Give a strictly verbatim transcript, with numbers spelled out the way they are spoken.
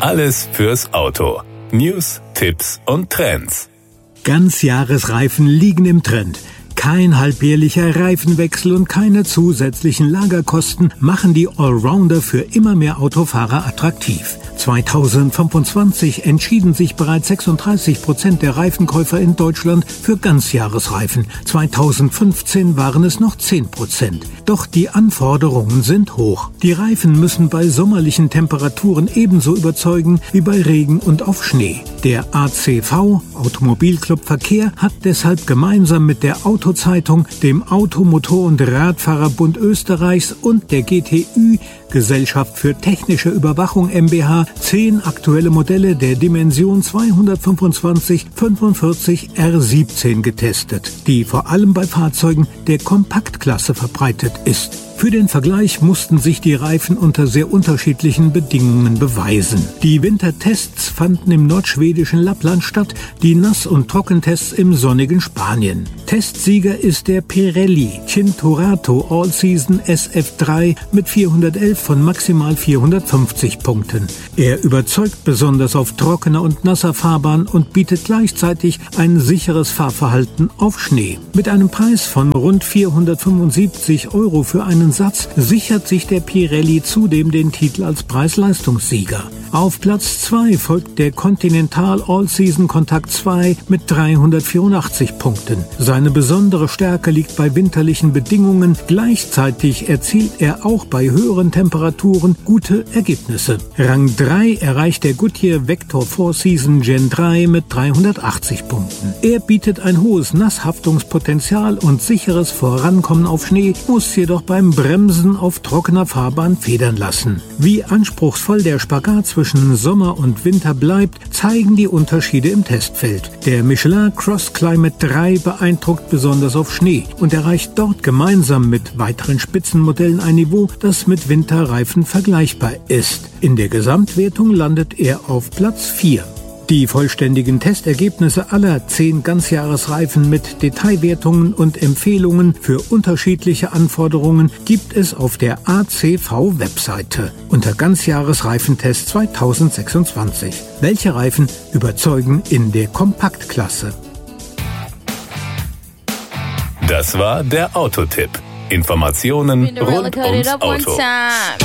Alles fürs Auto. News, Tipps und Trends. Ganzjahresreifen liegen im Trend. Kein halbjährlicher Reifenwechsel und keine zusätzlichen Lagerkosten machen die Allrounder für immer mehr Autofahrer attraktiv. zweitausendfünfundzwanzig entschieden sich bereits sechsunddreißig Prozent der Reifenkäufer in Deutschland für Ganzjahresreifen. zweitausendfünfzehn waren es noch zehn Prozent. Doch die Anforderungen sind hoch. Die Reifen müssen bei sommerlichen Temperaturen ebenso überzeugen wie bei Regen und auf Schnee. Der A C V, Automobilclub Verkehr, hat deshalb gemeinsam mit der Autozeitung, dem Auto-, Motor- und Radfahrerbund Österreichs und der G T Ü, Gesellschaft für technische Überwachung GmbH, zehn aktuelle Modelle der Dimension zweihundertfünfundzwanzig fünfundvierzig R siebzehn getestet, die vor allem bei Fahrzeugen der Kompaktklasse verbreitet ist. Für den Vergleich mussten sich die Reifen unter sehr unterschiedlichen Bedingungen beweisen. Die Wintertests fanden im nordschwedischen Lappland statt, die Nass- und Trockentests im sonnigen Spanien. Testsieger ist der Pirelli Cinturato All Season S F drei mit vierhundertelf von maximal vierhundertfünfzig Punkten. Er überzeugt besonders auf trockener und nasser Fahrbahn und bietet gleichzeitig ein sicheres Fahrverhalten auf Schnee. Mit einem Preis von rund vierhundertfünfundsiebzig Euro für einen Satz sichert sich der Pirelli zudem den Titel als Preis-Leistungssieger. Auf Platz zwei folgt der Continental All Season Contact zwei mit dreihundertvierundachtzig Punkten. Seine besondere Stärke liegt bei winterlichen Bedingungen. Gleichzeitig erzielt er auch bei höheren Temperaturen gute Ergebnisse. Rang drei erreicht der Goodyear Vector Four Season Gen drei mit dreihundertachtzig Punkten. Er bietet ein hohes Nasshaftungspotenzial und sicheres Vorankommen auf Schnee, muss jedoch beim Bremsen auf trockener Fahrbahn federn lassen. Wie anspruchsvoll der Spagat zwischen Sommer und Winter bleibt, zeigen die Unterschiede im Testfeld. Der Michelin Cross Climate drei beeindruckt besonders auf Schnee und erreicht dort gemeinsam mit weiteren Spitzenmodellen ein Niveau, das mit Winterreifen vergleichbar ist. In der Gesamtwertung landet er auf Platz vier. Die vollständigen Testergebnisse aller zehn Ganzjahresreifen mit Detailwertungen und Empfehlungen für unterschiedliche Anforderungen gibt es auf der A C V-Webseite unter Ganzjahresreifentest zweitausendsechsundzwanzig. Welche Reifen überzeugen in der Kompaktklasse? Das war der Autotipp. Informationen rund ums Auto.